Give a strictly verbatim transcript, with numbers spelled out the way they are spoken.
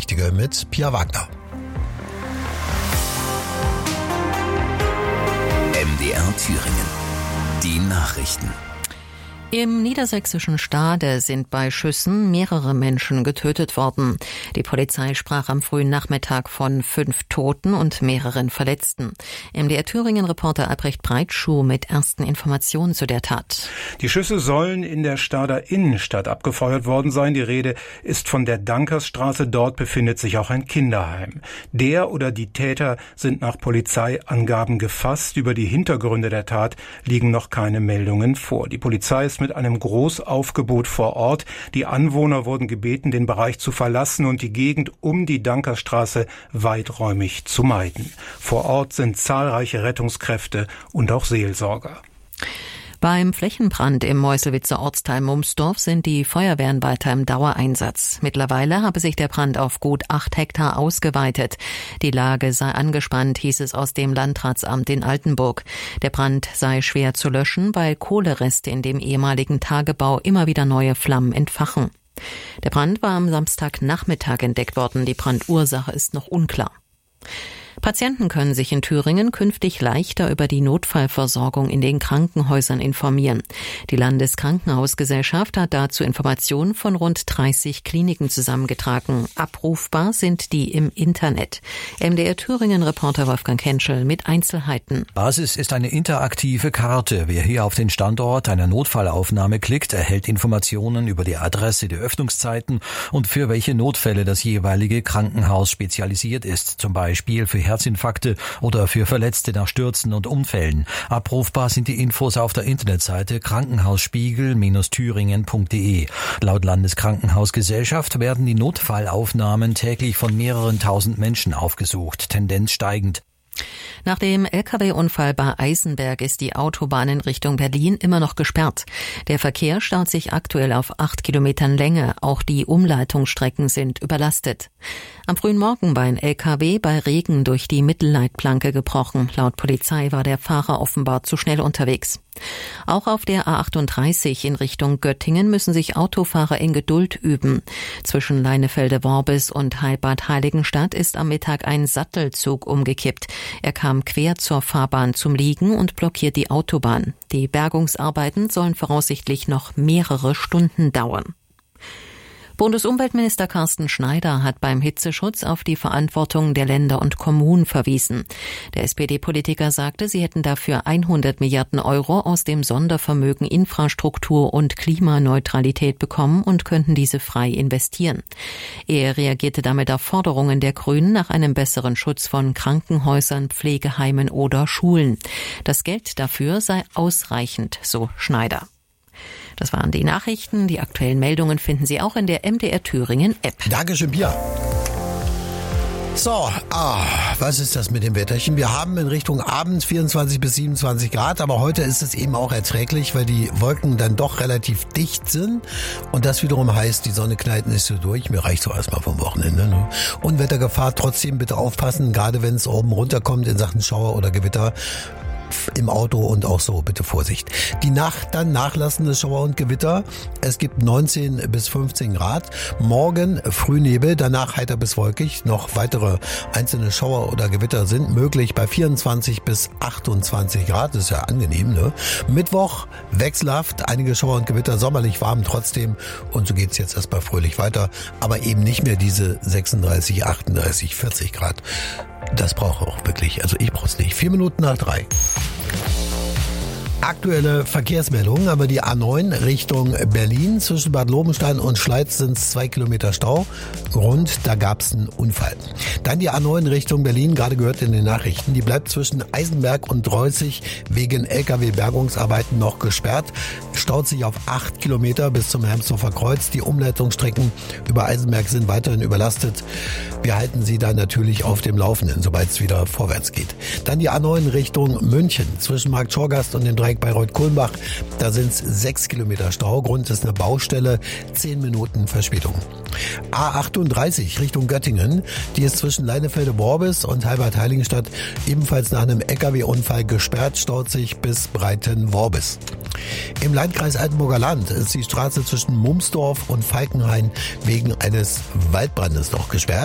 Nachrichtige mit Pia Wagner. M D R Thüringen. Die Nachrichten. Im niedersächsischen Stade sind bei Schüssen mehrere Menschen getötet worden. Die Polizei sprach am frühen Nachmittag von fünf Toten und mehreren Verletzten. M D R Thüringen-Reporter Albrecht Breitschuh mit ersten Informationen zu der Tat. Die Schüsse sollen in der Stader Innenstadt abgefeuert worden sein. Die Rede ist von der Dankersstraße. Dort befindet sich auch ein Kinderheim. Der oder die Täter sind nach Polizeiangaben gefasst. Über die Hintergründe der Tat liegen noch keine Meldungen vor. Die Polizei ist mit einem Großaufgebot vor Ort. Die Anwohner wurden gebeten, den Bereich zu verlassen und die Gegend um die Dankerstraße weiträumig zu meiden. Vor Ort sind zahlreiche Rettungskräfte und auch Seelsorger. Beim Flächenbrand im Meuselwitzer Ortsteil Mumsdorf sind die Feuerwehren weiter im Dauereinsatz. Mittlerweile habe sich der Brand auf gut acht Hektar ausgeweitet. Die Lage sei angespannt, hieß es aus dem Landratsamt in Altenburg. Der Brand sei schwer zu löschen, weil Kohlereste in dem ehemaligen Tagebau immer wieder neue Flammen entfachen. Der Brand war am Samstagnachmittag entdeckt worden. Die Brandursache ist noch unklar. Patienten können sich in Thüringen künftig leichter über die Notfallversorgung in den Krankenhäusern informieren. Die Landeskrankenhausgesellschaft hat dazu Informationen von rund dreißig Kliniken zusammengetragen. Abrufbar sind die im Internet. M D R Thüringen-Reporter Wolfgang Kenschel mit Einzelheiten. Basis ist eine interaktive Karte. Wer hier auf den Standort einer Notfallaufnahme klickt, erhält Informationen über die Adresse, die Öffnungszeiten und für welche Notfälle das jeweilige Krankenhaus spezialisiert ist. Zum Beispiel für Herzinfarkte oder für Verletzte nach Stürzen und Unfällen. Abrufbar sind die Infos auf der Internetseite krankenhausspiegel Bindestrich thüringen Punkt de. Laut Landeskrankenhausgesellschaft werden die Notfallaufnahmen täglich von mehreren tausend Menschen aufgesucht, Tendenz steigend. Nach dem L K W-Unfall bei Eisenberg ist die Autobahn in Richtung Berlin immer noch gesperrt. Der Verkehr staut sich aktuell auf acht Kilometern Länge. Auch die Umleitungsstrecken sind überlastet. Am frühen Morgen war ein L K W bei Regen durch die Mittelleitplanke gebrochen. Laut Polizei war der Fahrer offenbar zu schnell unterwegs. Auch auf der A achtunddreißig in Richtung Göttingen müssen sich Autofahrer in Geduld üben. Zwischen Leinefelde-Worbis und Heilbad Heiligenstadt ist am Mittag ein Sattelzug umgekippt. Er kam quer zur Fahrbahn zum Liegen und blockiert die Autobahn. Die Bergungsarbeiten sollen voraussichtlich noch mehrere Stunden dauern. Bundesumweltminister Carsten Schneider hat beim Hitzeschutz auf die Verantwortung der Länder und Kommunen verwiesen. Der S P D-Politiker sagte, sie hätten dafür hundert Milliarden Euro aus dem Sondervermögen Infrastruktur und Klimaneutralität bekommen und könnten diese frei investieren. Er reagierte damit auf Forderungen der Grünen nach einem besseren Schutz von Krankenhäusern, Pflegeheimen oder Schulen. Das Geld dafür sei ausreichend, so Schneider. Das waren die Nachrichten. Die aktuellen Meldungen finden Sie auch in der M D R Thüringen App. Dankeschön, Pia. So, ah, was ist das mit dem Wetterchen? Wir haben in Richtung Abend vierundzwanzig bis siebenundzwanzig Grad, aber heute ist es eben auch erträglich, weil die Wolken dann doch relativ dicht sind und das wiederum heißt, die Sonne knallt nicht so durch. Mir reicht so erstmal vom Wochenende. Ne? Unwettergefahr, trotzdem bitte aufpassen, gerade wenn es oben runterkommt in Sachen Schauer oder Gewitter. Im Auto und auch so, bitte Vorsicht. Die Nacht dann nachlassende Schauer und Gewitter. Es gibt neunzehn bis fünfzehn Grad. Morgen Frühnebel, danach heiter bis wolkig. Noch weitere einzelne Schauer oder Gewitter sind möglich bei vierundzwanzig bis achtundzwanzig Grad. Das ist ja angenehm, ne? Mittwoch wechselhaft, einige Schauer und Gewitter, sommerlich warm trotzdem. Und so geht's jetzt erstmal fröhlich weiter. Aber eben nicht mehr diese sechsunddreißig, achtunddreißig, vierzig Grad. Das brauche ich auch wirklich. Also ich brauche es nicht. Vier Minuten nach drei. Aktuelle Verkehrsmeldungen, aber die A neun Richtung Berlin zwischen Bad Lobenstein und Schleiz sind es zwei Kilometer Stau. Grund, da gab es einen Unfall. Dann die A neun Richtung Berlin, gerade gehört in den Nachrichten, die bleibt zwischen Eisenberg und Dreußig wegen L K W-Bergungsarbeiten noch gesperrt. Staut sich auf acht Kilometer bis zum Hermsdorfer Kreuz. Die Umleitungsstrecken über Eisenberg sind weiterhin überlastet. Wir halten Sie da natürlich auf dem Laufenden, sobald es wieder vorwärts geht. Dann die A neun Richtung München zwischen Markt Schorgast und dem Dreieck bei Reuth-Kulmbach. Da sind es sechs Kilometer Stau. Grund ist eine Baustelle. Zehn Minuten Verspätung. A achtunddreißig Richtung Göttingen. Die ist zwischen Leinefelde-Worbis und Heilbad-Heiligenstadt ebenfalls nach einem L K W-Unfall gesperrt. Staut sich bis Breiten-Worbis. Im Landkreis Altenburger Land ist die Straße zwischen Mumsdorf und Falkenhain wegen eines Waldbrandes noch gesperrt.